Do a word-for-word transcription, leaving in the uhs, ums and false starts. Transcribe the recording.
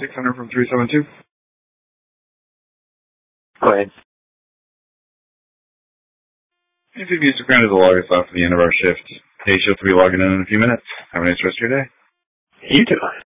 six hundred from three seven two. Go ahead. If you've used your friend as a log us off for the end of our shift. Day shift will be logging in in a few minutes. Have a nice rest of your day. You too.